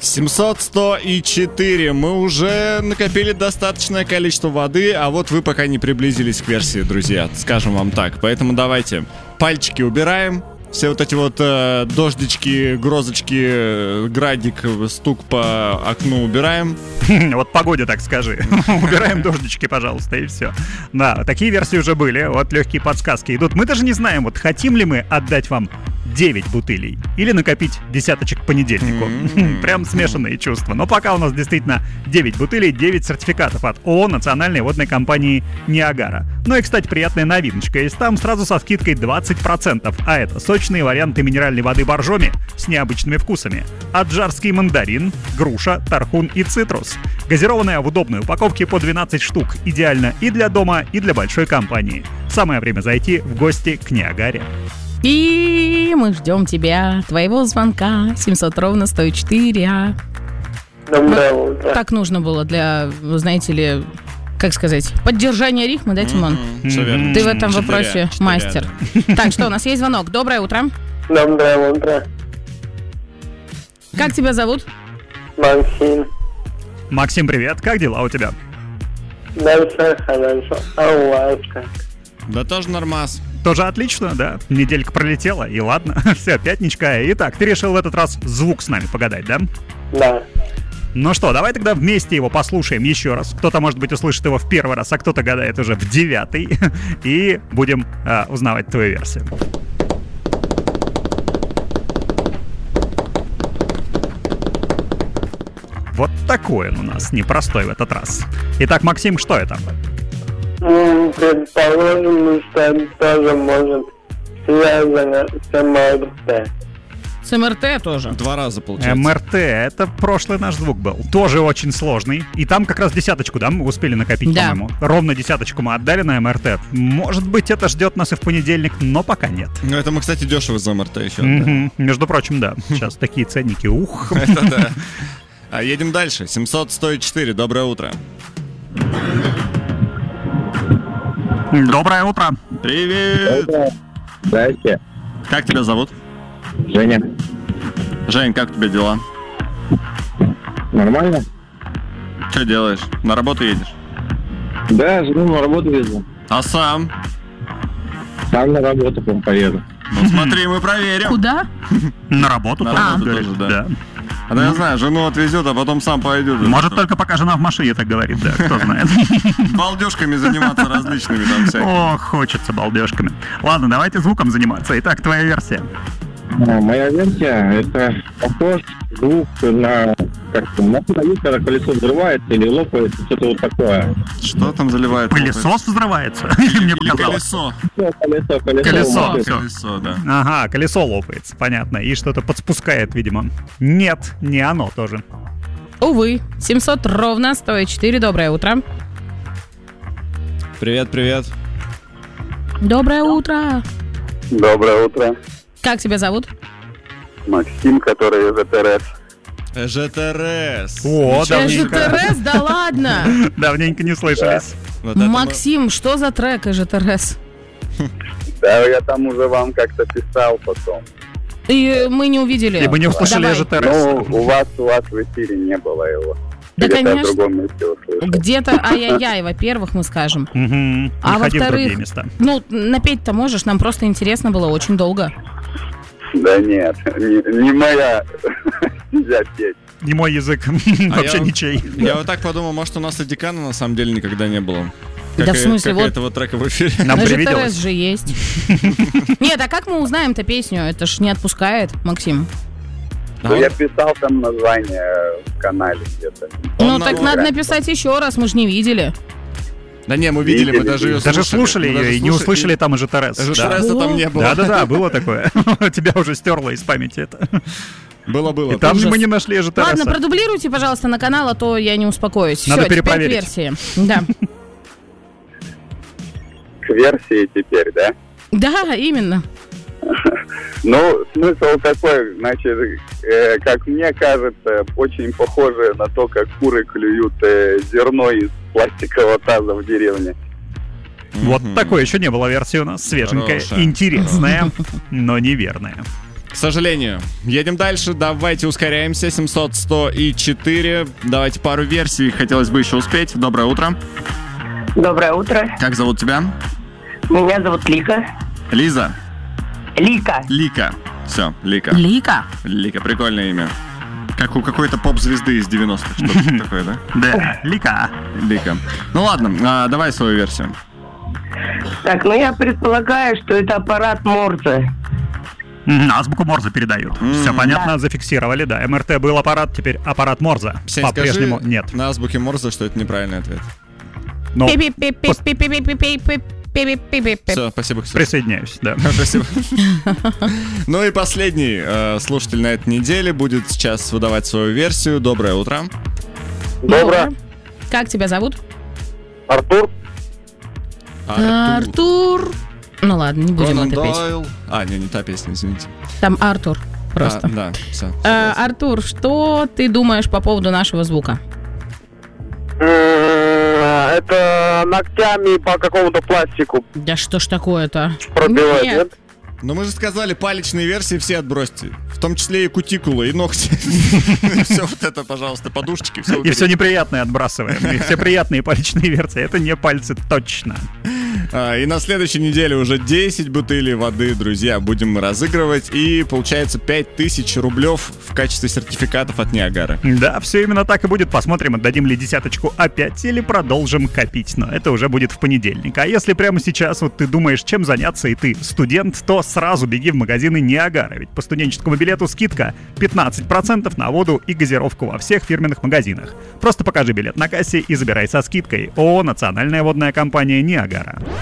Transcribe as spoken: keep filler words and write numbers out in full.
семьсот, сто и четыре. Мы уже накопили достаточное количество воды, а вот вы пока не приблизились к версии, друзья. Скажем вам так. Поэтому давайте пальчики убираем. Все вот эти вот э, дождички, грозочки, э, градик, стук по окну убираем. Вот погоде так скажи. Убираем дождички, пожалуйста, и все. Да, такие версии уже были. Вот легкие подсказки идут. Мы даже не знаем, вот хотим ли мы отдать вам девять бутылей или накопить десяточек к понедельнику. Mm-hmm. Прям смешанные чувства. Но пока у нас действительно девять бутылей, девять сертификатов от ООО Национальной водной компании «Ниагара». Ну и, кстати, приятная новиночка. Есть там сразу со скидкой двадцать процентов. А это сочные варианты минеральной воды боржоми с необычными вкусами. Аджарский мандарин, груша, тархун и цитрус. Газированная в удобной упаковке по двенадцать штук. Идеально и для дома, и для большой компании. Самое время зайти в гости к «Ниагаре». И мы ждем тебя, твоего звонка. семьсот ровно сто и четыре. Доброе утро. Так нужно было для, знаете ли, как сказать, поддержания рифмы, да, Тимон? Mm-hmm. Все верно. Ты в этом Четыре, вопросе четыре, мастер. да. Так, что, у нас есть звонок. Доброе утро. Доброе утро. Как тебя зовут? Максим. Максим, привет. Как дела у тебя? Да, все хорошо. А у вас как? Да тоже нормас. Тоже отлично, да. Неделька пролетела, и ладно. Все, пятничка. Итак, ты решил в этот раз звук с нами погадать, да? Да. Ну что, давай тогда вместе его послушаем еще раз. Кто-то, может быть, услышит его в первый раз, а кто-то гадает уже в девятый. И будем а, узнавать твою версию. Вот такой он у нас, непростой в этот раз. Итак, Максим, что это? Ну, предположим, что это тоже может связано с эм эр тэ. С эм эр тэ тоже. Два раза получается. эм эр тэ, это прошлый наш звук был. Тоже очень сложный. И там как раз десяточку, да, мы успели накопить, да. по-моему. Ровно десяточку мы отдали на эм эр тэ. Может быть, это ждет нас и в понедельник, но пока нет. Ну, это мы, кстати, дешево за эм эр тэ еще. Mm-hmm. Да. Между прочим, да. Сейчас такие ценники, ух. Это да. А едем дальше. семьсот, сто и четыре. Доброе утро. Доброе утро. Привет. Здрасте. Как тебя зовут? Женя. Жень, как у тебя дела? Нормально? Что делаешь? На работу едешь? Да, жену на работу везу. А сам? Сам на работу потом поеду. Ну смотри, мы проверим. Куда? На работу На тоже, работу говорит, тоже, да. да. А то я знаю, жену отвезет, а потом сам пойдет. Может, только пока жена в машине так говорит, да, кто знает. Балдежками заниматься различными там всякими. О, хочется балдежками. Ладно, давайте звуком заниматься. Итак, твоя версия. А, моя версия, это похож звук на, как-то, на когда колесо взрывается или лопается, что-то вот такое. Что там заливает? Пылесос взрывается? Или мне Или показалось? колесо? Колесо, колесо. Колесо. О, всё. колесо, да. Ага, колесо лопается, понятно. И что-то подспускает, видимо. Нет, не оно тоже. Увы, семьсот ровно сто и четыре. Доброе утро. Привет, привет. Доброе утро. Доброе утро. Как тебя зовут? Максим, который из э тэ эр эс. ЖТРС. О, давненько. ЖТРС, да ладно. Давненько не слышались. Вот это мы- Максим, что за трек ЖТРС? Да, я там уже вам как-то писал потом. И мы не увидели. И мы не услышали Давай. ЖТРС. Ну, у вас, у вас в эфире не было его. Да, Где-то конечно. в другом месте услышал. Где-то ай-яй-яй, во-первых, мы скажем. Угу. А Не ходи в другие во-вторых, места. ну, напеть-то можешь, нам просто интересно было очень долго. Да нет, не, не моя нельзя петь. Не мой язык. А Вообще я- ничей. Я вот так подумал, может, у нас и декана на самом деле никогда не было. Да Как в и- смысле, как и вот- этого трека в эфире. Нам На привиделось. ЖТРС же есть. Нет, а как мы узнаем-то песню? Это ж не отпускает, Максим. Ну, я писал там название в канале где-то. Ну, Он так на- надо написать еще раз, мы же не видели. Да не, мы видели, мы Видели, даже ее Даже слушали Мы даже ее и не слушали, услышали там и ЖТРС. и Да. ЖТРС там не было. Да-да-да, было такое. Тебя уже стерло из памяти это. Было-было. И там Ужас. мы не нашли ЖТРС. Ладно, продублируйте, пожалуйста, на канал, а то я не успокоюсь. Надо Всё, теперь перепроверить. к версии. Да. К версии теперь, да? Да, именно. Ну, смысл такой, значит, э, как мне кажется, очень похоже на то, как куры клюют э, зерно из пластикового таза в деревне. Вот такой еще не было версии у нас. Свеженькая, Хорошая. интересная, но неверная. К сожалению. Едем дальше, давайте ускоряемся. семьсот, сто и четыре. Давайте пару версий, хотелось бы еще успеть. Доброе утро. Доброе утро. Как зовут тебя? Меня зовут Лика. Лиза? Лика. Лика. Все, Лика. Лика. Лика, прикольное имя. Как у какой-то поп-звезды из девяностых, что-то такое, да? Да, Лика. Лика. Ну ладно, а, давай свою версию. Так, ну я предполагаю, что это аппарат Морзе. М, Азбуку Морзе передают. М. Все понятно, зафиксировали, да. МРТ был аппарат, теперь аппарат Морзе. Ксень, По-прежнему скажи нет. на азбуке Морзе, что это неправильный ответ. Но Пип-пип-пип-пип-пип-пип-пип-пип. Все, спасибо, Ксюша. присоединяюсь, да. Спасибо. Ну и последний э, слушатель на этой неделе будет сейчас выдавать свою версию. Доброе утро. Доброе. Как тебя зовут? Артур? Артур. Ну ладно, не будем Конан это петь. Дойл. А, не, не та песня, извините. Там Артур просто. А, да, все. А, Артур, что ты думаешь по поводу нашего звука? Это ногтями по какому-то пластику Да что ж такое-то? пробивает, Нет. нет? Но мы же сказали, палечные версии все отбросьте. В том числе и кутикулы, и ногти. Все вот это, пожалуйста, подушечки. И все неприятное отбрасываем. И все приятные палечные версии. Это не пальцы точно. А, и на следующей неделе уже десять бутылей воды, друзья, будем мы разыгрывать. И получается пять тысяч рублев в качестве сертификатов от Ниагары. Да, все именно так и будет. Посмотрим, отдадим ли десяточку опять или продолжим копить. Но это уже будет в понедельник. А если прямо сейчас вот ты думаешь, чем заняться, и ты студент, то сразу беги в магазины Ниагара. Ведь по студенческому билету скидка пятнадцать процентов на воду и газировку во всех фирменных магазинах. Просто покажи билет на кассе и забирай со скидкой. ООО «Национальная водная компания Ниагара».